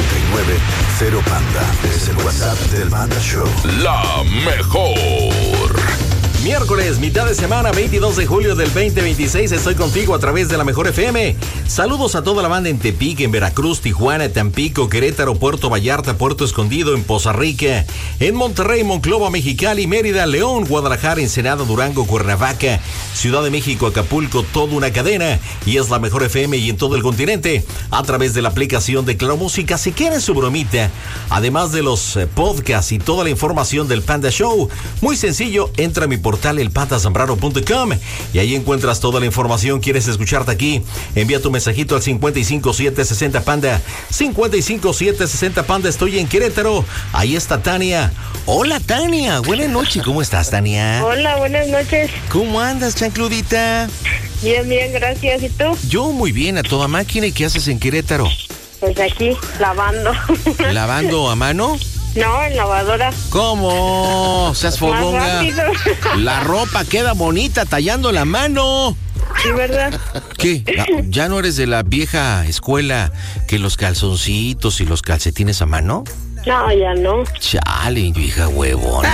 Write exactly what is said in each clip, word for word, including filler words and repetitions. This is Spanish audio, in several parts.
y nueve, cero Panda. Es el WhatsApp del Panda Show. La mejor. Miércoles, mitad de semana, veintidós de julio del veinte veintiséis. Estoy contigo a través de la Mejor F M. Saludos a toda la banda en Tepic, en Veracruz, Tijuana, Tampico, Querétaro, Puerto Vallarta, Puerto Escondido, en Poza Rica, en Monterrey, Monclova, Mexicali, Mérida, León, Guadalajara, Ensenada, Durango, Cuernavaca, Ciudad de México, Acapulco, toda una cadena. Y es la Mejor F M y en todo el continente a través de la aplicación de Claro Música. Si quieren su bromita, además de los eh, podcasts y toda la información del Panda Show, muy sencillo, entra a mi portal el panda zambrano punto com y ahí encuentras toda la información. ¿Quieres escucharte aquí? Envía tu mensajito al cincuenta y cinco siete sesenta Panda. cincuenta y cinco siete sesenta Panda. Estoy en Querétaro. Ahí está Tania. Hola, Tania. Buenas noches. ¿Cómo estás, Tania? Hola, buenas noches. ¿Cómo andas, chancludita? Bien, bien, gracias. ¿Y tú? Yo muy bien, a toda máquina. ¿Y qué haces en Querétaro? Pues aquí, lavando. ¿Lavando a mano? No, en lavadora. ¿Cómo? Seas fogonga. La ropa queda bonita tallando la mano. Sí, ¿verdad? ¿Qué? ¿Ya no eres de la vieja escuela que los calzoncitos y los calcetines a mano? No, ya no. Chale, vieja huevona.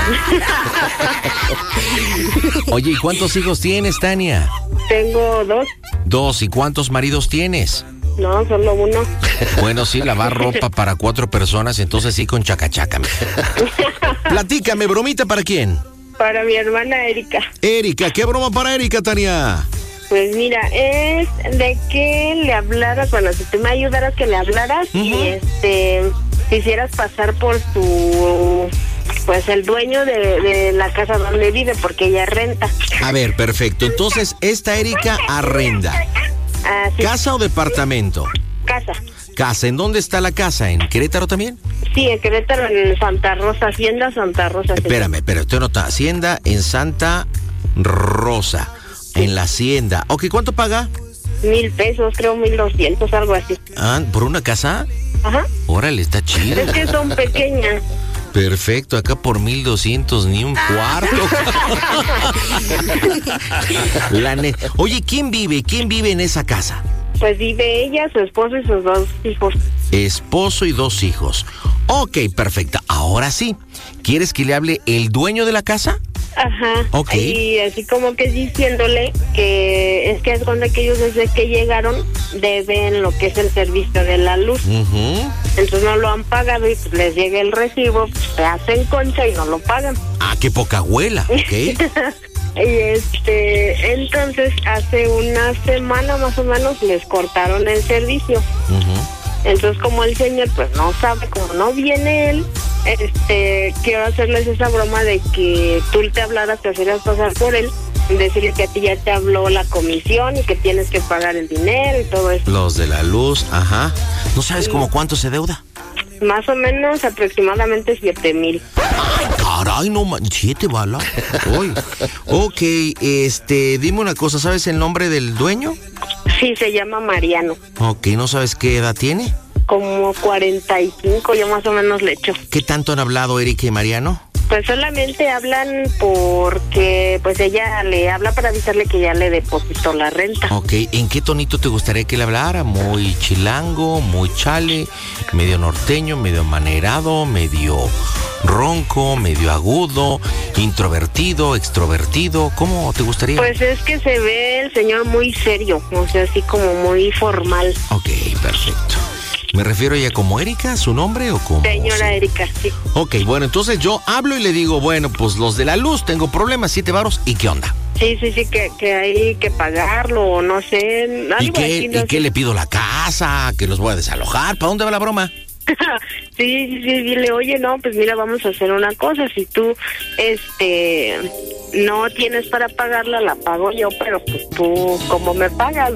Oye, ¿y cuántos hijos tienes, Tania? Tengo dos. Dos. ¿Y cuántos maridos tienes? No, solo uno. Bueno, sí, lavar ropa para cuatro personas, entonces sí con chacachaca. Platícame, bromita, ¿para quién? Para mi hermana Erika. Erika, ¿qué broma para Erika, Tania? Pues mira, es de que le hablaras, bueno, si tú me ayudaras que le hablaras uh-huh. y este, quisieras pasar por tu, pues el dueño de, de la casa donde vive, porque ella renta. A ver, perfecto. Entonces, esta Erika arrenda. Ah, sí. ¿Casa o departamento? Casa. Casa. ¿En dónde está la casa? ¿En Querétaro también? Sí, en Querétaro, en Santa Rosa, Hacienda Santa Rosa. Espérame, pero estoy notando. Hacienda en Santa Rosa. Sí. En la Hacienda. Ok, ¿cuánto paga? Mil pesos, creo mil doscientos, algo así. Ah, ¿por una casa? Ajá. Órale, está chido. Es que son pequeñas. Perfecto, acá por mil doscientos, ni un cuarto. La ne- Oye, ¿quién vive? ¿Quién vive en esa casa? Pues vive ella, su esposo y sus dos hijos. Esposo y dos hijos. Ok, perfecta. Ahora sí, ¿quieres que le hable el dueño de la casa? Ajá. Ok. Y así como que diciéndole que es que es cuando que ellos desde que llegaron deben lo que es el servicio de la luz. Uh-huh. Entonces no lo han pagado y pues les llega el recibo, pues, se hacen concha y no lo pagan. Ah, qué poca abuela, ok. Y este, entonces hace una semana más o menos les cortaron el servicio. Uh-huh. Entonces como el señor pues no sabe, como no viene él, este, quiero hacerles esa broma de que tú te hablaras, te hacías pasar por él, decirle que a ti ya te habló la comisión y que tienes que pagar el dinero y todo eso. Los de la luz, ajá. ¿No sabes sí. Como cuánto se deuda? Más o menos aproximadamente siete mil. Ay, caray, no man, siete balas. Uy. Ok, este, dime una cosa, ¿sabes el nombre del dueño? Sí, se llama Mariano. Ok, ¿no sabes qué edad tiene? Como cuarenta y cinco, yo más o menos le echo. ¿Qué tanto han hablado Erika y Mariano? Pues solamente hablan porque pues ella le habla para avisarle que ya le depositó la renta. Ok, ¿en qué tonito te gustaría que le hablara? ¿Muy chilango, muy chale, medio norteño, medio manerado, medio ronco, medio agudo, introvertido, extrovertido? ¿Cómo te gustaría? Pues es que se ve el señor muy serio, o sea, así como muy formal. Ok, perfecto. ¿Me refiero ya como Erika, su nombre o como...? Señora Erika, sí. Ok, bueno, entonces yo hablo y le digo, bueno, pues los de la luz, tengo problemas, siete varos, ¿y qué onda? Sí, sí, sí, que, que hay que pagarlo, o no sé, algo ¿Y qué, así, no ¿y sé. qué le pido la casa? ¿Que los voy a desalojar? ¿Para dónde va la broma? Sí, sí, sí, dile, oye, no, pues mira, vamos a hacer una cosa, si tú, este, no tienes para pagarla, la pago yo, pero pues tú, ¿cómo me pagas?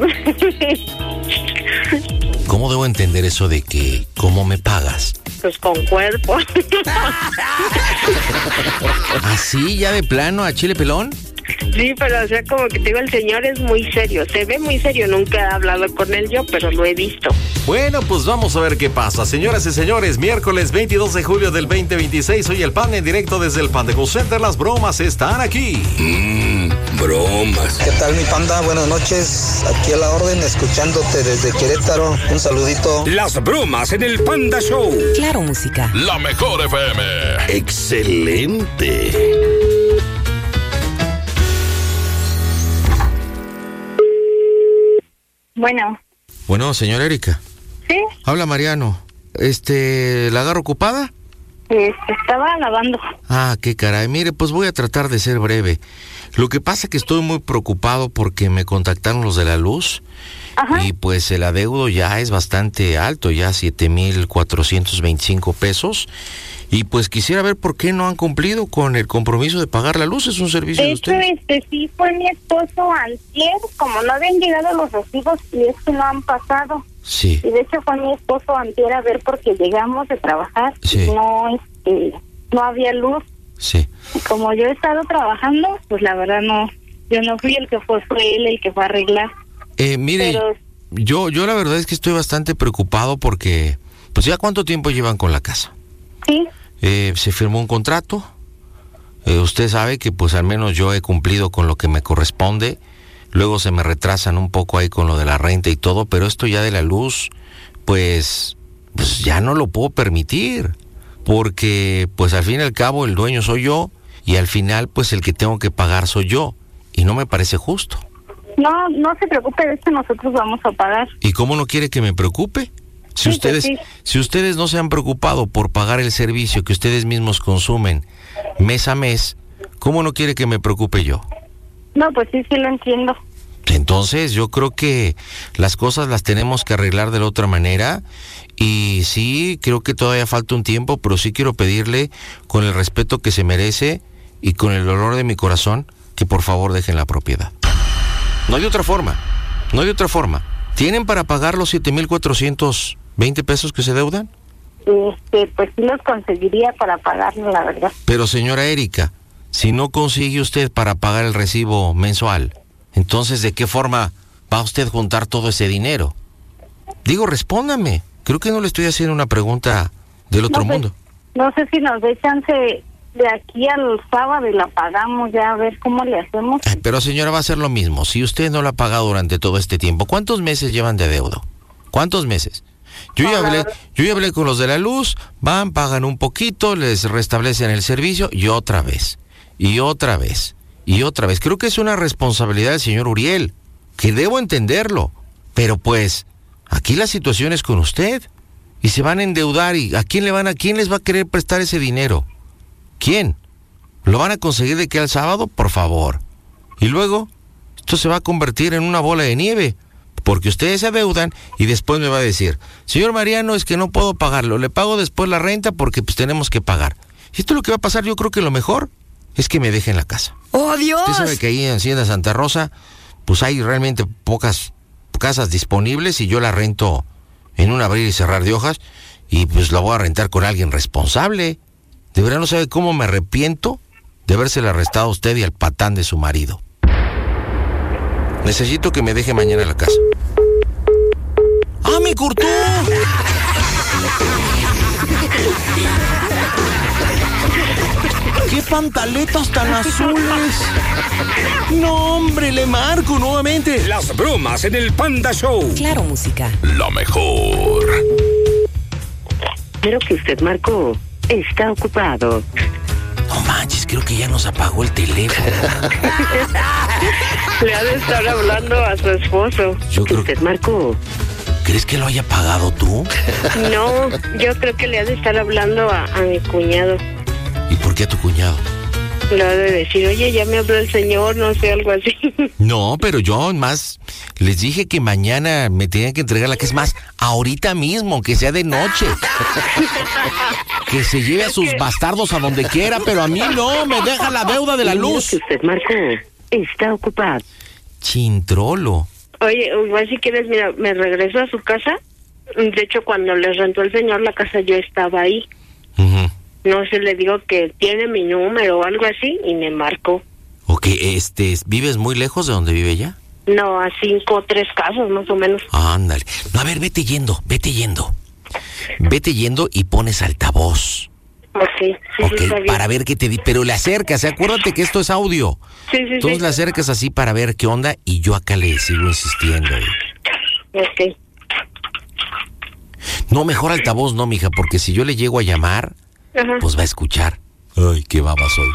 ¿Cómo debo entender eso de que, cómo me pagas? Pues con cuerpo. ¿Así, ya de plano, a chile pelón? Sí, pero o sea, como que te digo, el señor es muy serio, se ve muy serio, nunca he hablado con él yo, pero lo he visto. Bueno, pues vamos a ver qué pasa. Señoras y señores, miércoles veintidós de julio del veinte veintiséis, hoy el Pan en directo desde el Panda Go Center. Las bromas están aquí. Mmm, bromas. ¿Qué tal, mi Panda? Buenas noches. Aquí a la orden, escuchándote desde Querétaro. Un saludito. Las bromas en el Panda Show. Claro, música. La mejor F M. Excelente. Bueno. Bueno, señora Erika. ¿Sí? Habla Mariano. Este, ¿la agarro ocupada? Este, estaba lavando. Ah, qué caray. Mire, pues voy a tratar de ser breve. Lo que pasa es que estoy muy preocupado porque me contactaron los de la luz. Ajá. Y pues el adeudo ya es bastante alto, ya siete mil cuatrocientos veinticinco pesos. Y pues quisiera ver por qué no han cumplido con el compromiso de pagar la luz. Es un servicio de, de usted. hecho, este sí fue mi esposo antier, como no habían llegado los recibos y es que no han pasado. Sí. Y de hecho fue mi esposo antier a ver porque llegamos de trabajar Sí. y no, este, no había luz. Sí. Y como yo he estado trabajando, pues la verdad no, yo no fui el que fue, fue él el que fue a arreglar. Eh, mire, Pero- yo, yo la verdad es que estoy bastante preocupado porque, pues ya cuánto tiempo llevan con la casa. Sí, Eh, se firmó un contrato. Eh, usted sabe que pues al menos yo he cumplido con lo que me corresponde. Luego se me retrasan un poco ahí con lo de la renta y todo, pero esto ya de la luz, pues, pues ya no lo puedo permitir. Porque pues al fin y al cabo el dueño soy yo y al final pues el que tengo que pagar soy yo. Y no me parece justo. no, no se preocupe, de hecho nosotros vamos a pagar. ¿Y cómo no quiere que me preocupe? Si Sí, ustedes, pues sí. si ustedes no se han preocupado por pagar el servicio que ustedes mismos consumen mes a mes, ¿cómo no quiere que me preocupe yo? No, pues sí, sí lo entiendo. Entonces yo creo que las cosas las tenemos que arreglar de la otra manera y sí, creo que todavía falta un tiempo, pero sí quiero pedirle con el respeto que se merece y con el dolor de mi corazón que por favor dejen la propiedad. No hay otra forma, no hay otra forma. ¿Tienen para pagar los siete mil cuatrocientos veinte pesos que se deudan? Este, pues sí los conseguiría para pagarlo, la verdad. Pero señora Erika, si no consigue usted para pagar el recibo mensual, entonces ¿de qué forma va usted a juntar todo ese dinero? Digo, respóndame. Creo que no le estoy haciendo una pregunta del otro no, pues, mundo. No sé si nos dé chance de aquí al sábado y la pagamos ya, a ver cómo le hacemos. Ay, pero señora, va a ser lo mismo. Si usted no la ha pagado durante todo este tiempo, ¿cuántos meses llevan de adeudo? ¿Cuántos meses? Yo ya hablé, yo ya hablé con los de la luz, van, pagan un poquito, les restablecen el servicio y otra vez, y otra vez, y otra vez. Creo que es una responsabilidad del señor Uriel, que debo entenderlo, pero pues, aquí la situación es con usted, y se van a endeudar, y ¿a quién le van a, quién les va a querer prestar ese dinero? ¿Quién? ¿Lo van a conseguir de que al sábado? Por favor. Y luego, esto se va a convertir en una bola de nieve, porque ustedes se adeudan y después me va a decir, señor Mariano, es que no puedo pagarlo, le pago después la renta porque pues tenemos que pagar. Y esto es lo que va a pasar. Yo creo que lo mejor es que me dejen la casa. ¡Oh, Dios! Usted sabe que ahí en Hacienda Santa Rosa, pues hay realmente pocas casas disponibles y yo la rento en un abrir y cerrar de hojas y pues la voy a rentar con alguien responsable. De verdad no sabe cómo me arrepiento de habérsela arrestado a usted y al patán de su marido. Necesito que me deje mañana la casa. ¡Ah, me cortó! ¡Qué pantaletas tan azules! No, hombre, le marco nuevamente. Las bromas en el Panda Show. Claro, música. La mejor. Pero que usted marcó está ocupado. No manches, creo que ya nos apagó el teléfono. Le ha de estar hablando a su esposo. Yo Que creo usted marcó. ¿Crees que lo haya pagado tú? No, yo creo que le ha de estar hablando a, a mi cuñado. ¿Y por qué a tu cuñado? Le ha de decir, oye, ya me habló el señor, no sé, algo así. No, pero yo más les dije que mañana me tenían que entregar la que es más, ahorita mismo, que sea de noche. Que se lleve a sus bastardos a donde quiera, pero a mí no, me deja la deuda de la Número luz. que usted marcó está ocupado. Chintrolo. Oye, igual si quieres, mira, me regreso a su casa. De hecho, cuando le rentó el señor la casa, yo estaba ahí. Uh-huh. No sé, le digo que tiene mi número o algo así y me marcó. Ok, este, ¿vives muy lejos de donde vive ella? No, a cinco o tres casas más o menos. Ándale. No, a ver, vete yendo, vete yendo. Vete yendo y pones altavoz. Ok, sí, Ok, sí, está bien. para ver qué te di. Pero le acercas, ¿eh? Acuérdate que esto es audio. Sí, sí, Entonces sí. le acercas así para ver qué onda y yo acá le sigo insistiendo. Ok. No, mejor altavoz no, mija, porque si yo le llego a llamar, Ajá. pues va a escuchar. Ay, qué baba soy.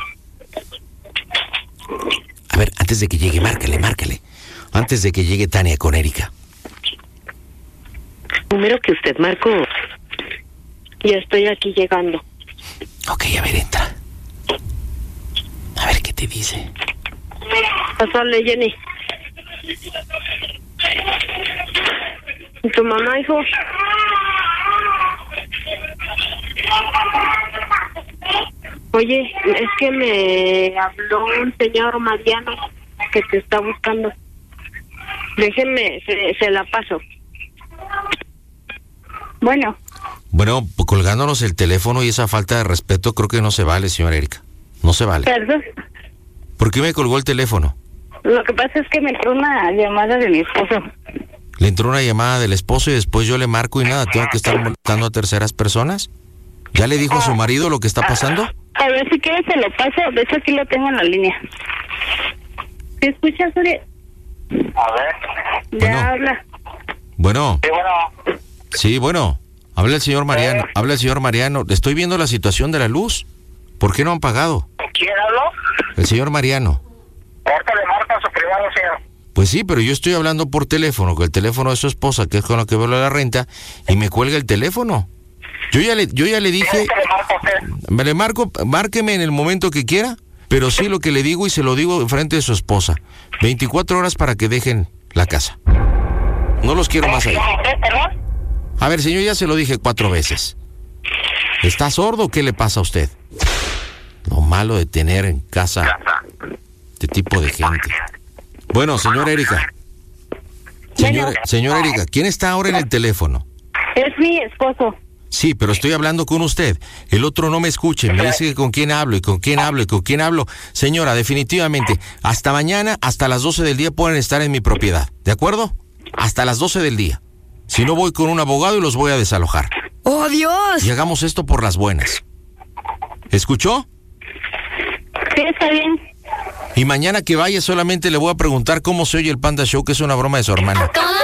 A ver, antes de que llegue, márcale, márcale. Antes de que llegue Tania con Erika. Número que usted marcó. Ya estoy aquí llegando. Ok, a ver, entra. A ver qué te dice. Pásale, Jenny. ¿Y tu mamá, hijo? Oye, es que me habló un señor Mariano que te está buscando. Déjenme, se, se la paso. Bueno, Bueno, pues colgándonos el teléfono y esa falta de respeto creo que no se vale, señora Erika. No se vale. perdón. ¿Por qué me colgó el teléfono? Lo que pasa es que me entró una llamada de mi esposo. Le entró una llamada del esposo y después yo le marco y nada, ¿tengo que estar molestando a terceras personas? ¿Ya le dijo a su marido lo que está pasando? A ver, si quieres se lo paso. De hecho, aquí lo tengo en la línea. ¿Te escuchas, Uri? A ver. Ya Bueno. habla. Bueno, Sí, bueno. sí, bueno. Habla el señor Mariano, habla el señor Mariano. Estoy viendo la situación de la luz. ¿Por qué no han pagado? ¿Quién habló? El señor Mariano. Ahorita le marca a su privado, señor. Pues sí, pero yo estoy hablando por teléfono, con el teléfono de su esposa, que es con lo que veo la renta, y me cuelga el teléfono. Yo ya le, yo ya le dije, Ahorita le marca a usted. me le marco, márqueme en el momento que quiera, pero sí lo que le digo y se lo digo enfrente de su esposa. veinticuatro horas para que dejen la casa. No los quiero más ahí. ¿Usted, perdón? A ver, señor, ya se lo dije cuatro veces. ¿Está sordo o qué le pasa a usted? Lo malo de tener en casa este tipo de gente. Bueno, señora Erika. Señora, señora Erika, ¿quién está ahora en el teléfono? Es mi esposo. Sí, pero estoy hablando con usted. El otro no me escuche. Me dice que con quién hablo y con quién hablo y con quién hablo. Señora, definitivamente, hasta mañana, hasta las doce del día pueden estar en mi propiedad. ¿De acuerdo? Hasta las doce del día. Si no, voy con un abogado y los voy a desalojar. ¡Oh, Dios! Y hagamos esto por las buenas. ¿Escuchó? Sí, está bien. Y mañana que vaya solamente le voy a preguntar cómo se oye el Panda Show, que es una broma de su hermana.